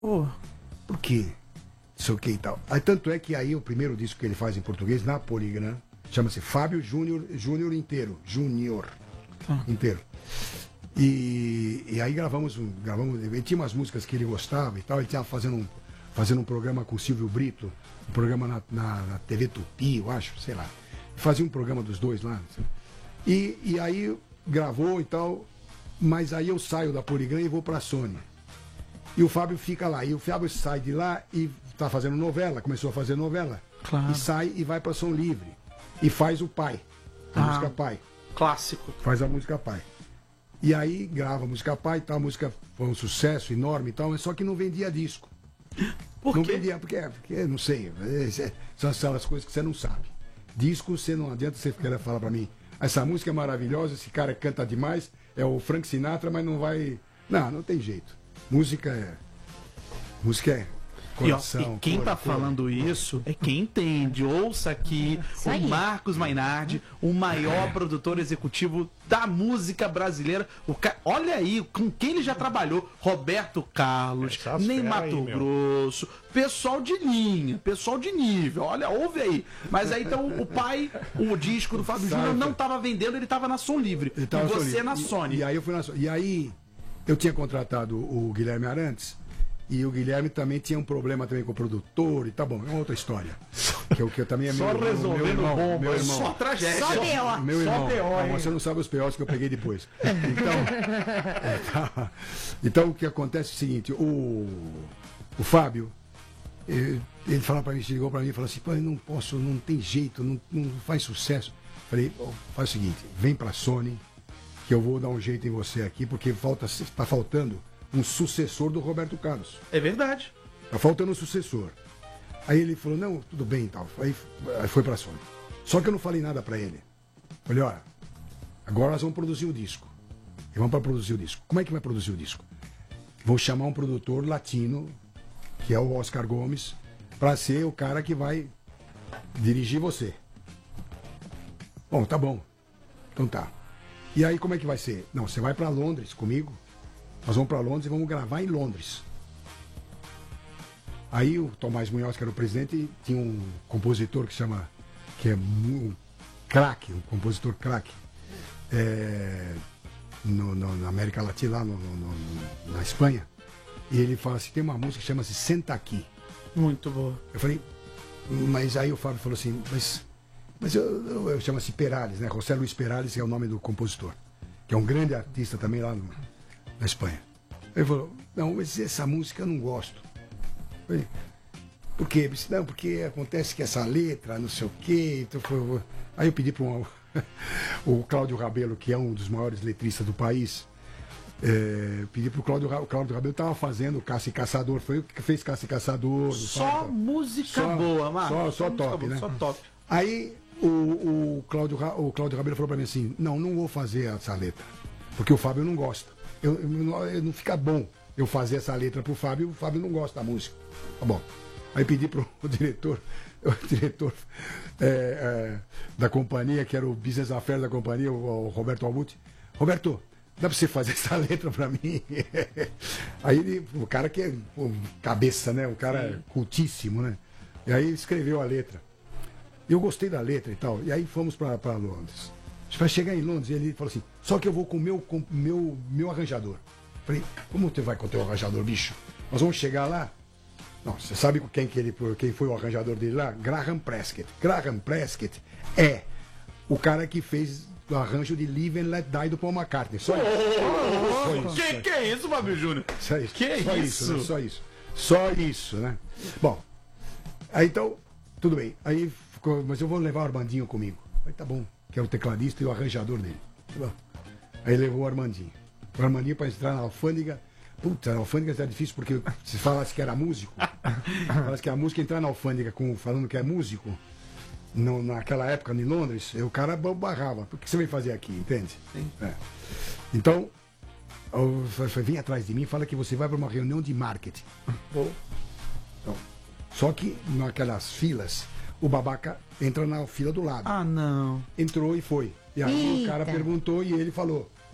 Pô, Por quê? Isso que e tal. Aí, tanto é que aí o primeiro disco que ele faz em português, na Polygram, chama-se Fábio Júnior inteiro. Júnior inteiro. E aí gravamos, ele tinha umas músicas que ele gostava e tal, ele estava fazendo um programa com o Silvio Brito, um programa na TV Tupi, eu acho, sei lá. Fazia um programa dos dois lá. E aí gravou e tal, mas aí eu saio da Polygram e vou pra Sony. E o Fábio fica lá. E o Fábio sai de lá e tá fazendo novela, começou a fazer novela. Claro. E sai e vai pra Som Livre. E faz o Pai, a música Pai. Clássico. Faz a música Pai. E aí grava a música Pai e tal, a música foi um sucesso enorme e tal, mas só que não vendia disco. Por Não quê? vendia, porque não sei, são aquelas coisas que você não sabe. Disco, você não adianta você querer falar pra mim, essa música é maravilhosa, esse cara canta demais, é o Frank Sinatra, mas não vai... Não tem jeito. Música é coração. E quem cor, tá cor. falando isso é quem entende. Ouça aqui o Marcos Mainardi, o maior produtor executivo da música brasileira. Olha aí, com quem ele já trabalhou. Roberto Carlos, Ney Mato Grosso, pessoal de linha, pessoal de nível. Olha, ouve aí. Mas aí então o Pai, o disco do Fábio Júnior não tava vendendo, ele tava na Som Livre. E você na Sony. E aí eu fui na Sony. E aí eu tinha contratado o Guilherme Arantes. E o Guilherme também tinha um problema também com o produtor e tá bom, é uma outra história. Que eu também é meu Só irmão, resolvendo meu bomba, irmão. Só tragédia. Só B.O. Meu irmão. P.O., hein? Você não sabe os P.O.s que eu peguei depois. Então o que acontece é o seguinte, o Fábio, ele falou pra mim, ligou pra mim e falou assim, pô, eu não posso, não tem jeito, não faz sucesso. Falei, faz o seguinte, vem pra Sony, que eu vou dar um jeito em você aqui, porque tá faltando um sucessor do Roberto Carlos. É verdade. Tá faltando um sucessor. Aí ele falou, não, tudo bem e tal. Aí foi pra Sony. Só que eu não falei nada pra ele. Falei, olha, agora nós vamos produzir o disco. E vamos pra produzir o disco. Como é que vai produzir o disco? Vou chamar um produtor latino, que é o Oscar Gomes, pra ser o cara que vai dirigir você. Bom, tá bom. Então tá. E aí como é que vai ser? Não, você vai pra Londres comigo. Nós vamos para Londres e vamos gravar em Londres. Aí o Tomás Munhoz, que era o presidente, tinha um compositor que é um craque, um compositor craque, na América Latina, lá na Espanha. E ele fala assim, tem uma música que chama-se Senta Aqui. Muito boa. Eu falei, mas aí o Fábio falou assim, mas eu chamo-se Perales, né? José Luis Perales, que é o nome do compositor, que é um grande artista também lá na Espanha. Ele falou, não, mas essa música eu não gosto. Eu falei, por quê? Eu disse, não, porque acontece que essa letra, não sei o quê. Então aí eu pedi para o Cláudio Rabelo, que é um dos maiores letristas do país, pedi para o Cláudio Rabelo, estava fazendo Caça e Caçador, foi o que fez Caça e Caçador. Só música boa, Marcos. Só top, né? Só top. Aí o Cláudio Rabelo falou para mim assim, não vou fazer essa letra, porque o Fábio não gosta. Não fica bom eu fazer essa letra pro Fábio, o Fábio não gosta da música. Tá bom. Aí pedi pro diretor da companhia, que era o Business Affairs da companhia, o Roberto Albuti. Roberto, dá pra você fazer essa letra pra mim? Aí o cara que é cabeça, né? O cara cultíssimo, né? E aí escreveu a letra. Eu gostei da letra e tal. E aí fomos pra Londres. Vai chegar em Londres, e ele falou assim, só que eu vou com o meu arranjador. Falei, como você vai com o teu arranjador, bicho? Nós vamos chegar lá. Não, você sabe quem foi o arranjador dele lá? Graham Prescott. Graham Prescott é o cara que fez o arranjo de Live and Let Die do Paul McCartney. Só isso. Que é isso, Fábio Júnior? Só isso. Que Só isso? né? Só isso. Só isso, né? Bom, aí então, tudo bem. Aí ficou, mas eu vou levar o Armandinho comigo. Aí tá bom, que é o tecladista e o arranjador dele. Tá bom. Aí levou o Armandinho. O Armandinho para entrar na alfândega. Puta, a alfândega era difícil porque se falasse que era músico, falasse que a música entrar na alfândega falando que é músico, naquela época em Londres, o cara barrava. O que você vem fazer aqui, entende? É. Então, vem atrás de mim e fala que você vai para uma reunião de marketing. Então, só que naquelas filas, o babaca entra na fila do lado. Ah, não. Entrou e foi. E aí o cara perguntou e ele falou: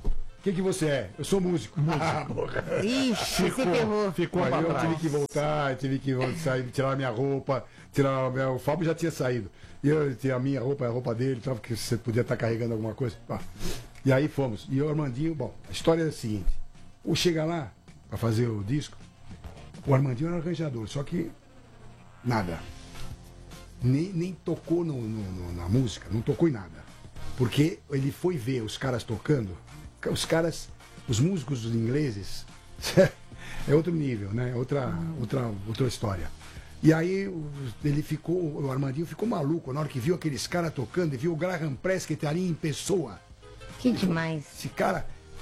que você é? Eu sou músico. Ixi, você ferrou. Ficou Aí pra eu trás. tive que voltar, sair, tirar a minha roupa, o Fábio já tinha saído. E eu tirei a minha roupa, a roupa dele, tal, porque você podia estar carregando alguma coisa. Pá. E aí fomos. E o Armandinho, bom, a história é a seguinte. O chega lá para fazer o disco, o Armandinho era arranjador, só que nada. Nem tocou na música, não tocou em nada. Porque ele foi ver os caras tocando, os músicos ingleses, é outro nível, né? Outra história. E aí o Armandinho ficou maluco na hora que viu aqueles caras tocando e viu o Graham Prescott ali em pessoa. Que demais. Esse cara.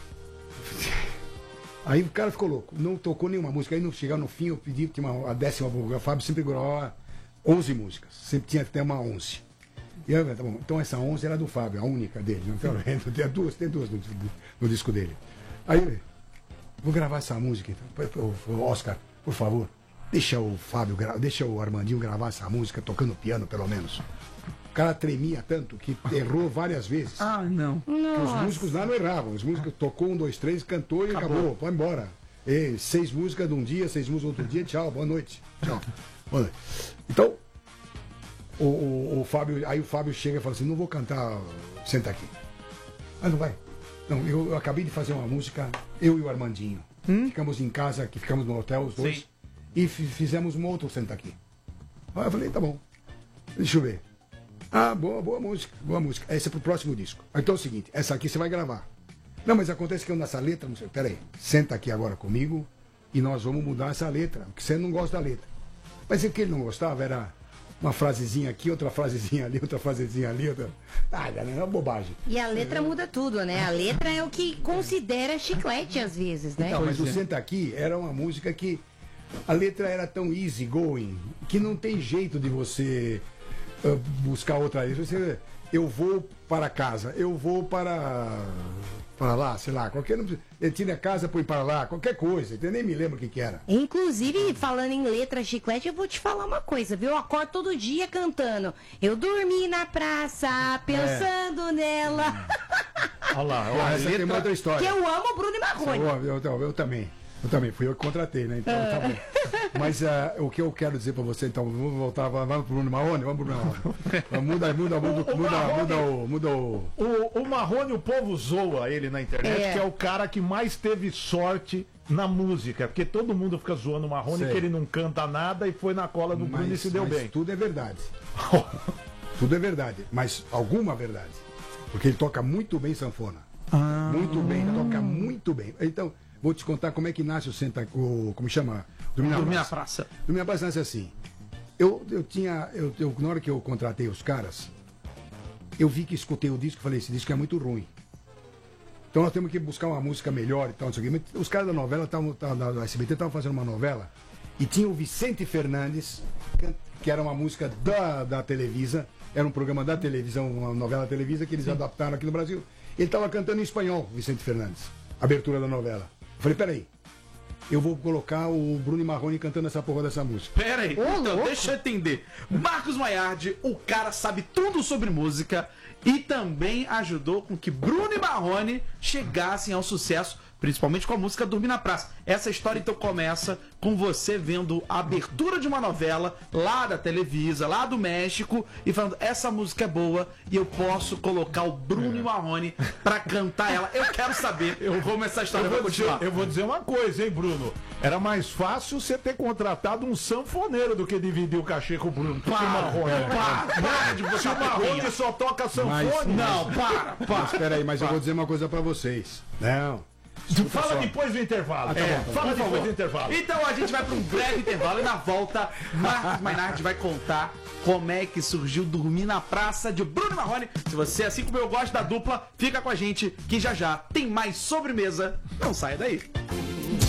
Aí o cara ficou louco, não tocou nenhuma música. Aí no chegar no fim eu pedi que a décima, o Fábio sempre gravava 11 músicas, sempre tinha até uma 11. E eu, tá bom, então essa 11 era do Fábio, a única dele, não tá vendo? Tem duas no disco dele. Aí eu vou gravar essa música, então. Oscar, por favor, deixa o Fábio, deixa o Armandinho gravar essa música tocando piano, pelo menos. O cara tremia tanto que errou várias vezes. Ah, não. Os músicos lá não erravam. Os músicos tocou 1, 2, 3, cantou e acabou. Vai embora. 6 músicas de um dia, 6 músicas outro dia. Tchau, boa noite. Tchau. Boa noite. Então, o Fábio, aí o Fábio chega e fala assim: não vou cantar, senta aqui. Ah, não vai? Não, eu acabei de fazer uma música, eu e o Armandinho. Ficamos em casa, que ficamos no hotel, os dois. Sim. E fizemos um outro senta aqui. Aí eu falei: tá bom. Deixa eu ver. Ah, boa música, boa música. Essa é pro próximo disco. Então é o seguinte, essa aqui você vai gravar. Não, mas acontece que eu nessa letra, não sei, peraí, senta aqui agora comigo e nós vamos mudar essa letra, porque você não gosta da letra. Mas o que ele não gostava era uma frasezinha aqui, outra frasezinha ali, outra frasezinha ali, outra... Ah, é uma bobagem. E a letra muda tudo, né? A letra é o que considera chiclete às vezes, né? Então, mas o Senta Aqui era uma música que a letra era tão easy going que não tem jeito de você buscar outra letra. Eu vou para casa, eu vou para lá, sei lá, qualquer. Ele tinha casa, põe para lá, qualquer coisa, eu nem me lembro o que era. Inclusive, falando em letra chiclete, eu vou te falar uma coisa, viu? Eu acordo todo dia cantando. Eu dormi na praça, pensando nela. Olha lá, Essa tem uma outra história. Que eu amo Bruno e Marrone. Eu também. Eu também, fui eu que contratei, né? Então tá bom. Mas o que eu quero dizer pra você, então, vamos voltar, vamos pro Bruno Marrone? Vamos pro Bruno Marrone. Muda o. O Marrone, o povo zoa ele na internet, que é o cara que mais teve sorte na música, porque todo mundo fica zoando o Marrone, Sei. que ele não canta nada e foi na cola do Bruno e se deu bem. Tudo é verdade. Tudo é verdade, mas alguma verdade. Porque ele toca muito bem sanfona. Muito bem, toca muito bem. Então, vou te contar como é que nasce como chama? Dormir na praça. Dormir na praça nasce assim. Na hora que eu contratei os caras, eu vi que escutei o disco e falei: esse disco é muito ruim. Então nós temos que buscar uma música melhor e tal, não sei o quê. Os caras da novela, da SBT, estavam fazendo uma novela e tinha o Vicente Fernandes, que era uma música da Televisa, era um programa da televisão, uma novela da Televisa que eles adaptaram aqui no Brasil. Ele estava cantando em espanhol, Vicente Fernandes, abertura da novela. Eu falei: peraí, eu vou colocar o Bruno Marrone cantando essa porra dessa música. Pera aí, então deixa eu entender. Marcos Maiardi, o cara sabe tudo sobre música e também ajudou com que Bruno e Marrone chegassem ao sucesso, principalmente com a música Dormir na Praça. Essa história então começa com você vendo a abertura de uma novela lá da Televisa, lá do México, e falando: essa música é boa e eu posso colocar o Bruno e Marrone pra cantar ela. Eu quero saber como essa história vai continuar. Eu vou dizer uma coisa, hein, Bruno? Era mais fácil você ter contratado um sanfoneiro do que dividir o cachê com o Bruno. Se o Marrone só toca sanfone. Não, para. Mas espera aí, mas eu vou dizer uma coisa pra vocês. Não. Fala só. depois do intervalo. Fala depois do intervalo. Então a gente vai para um breve intervalo e na volta Marcos Mainardi vai contar como é que surgiu Dormir na Praça de Bruno e Marrone. Se você, assim como eu gosto da dupla, fica com a gente que já já tem mais sobremesa. Não saia daí.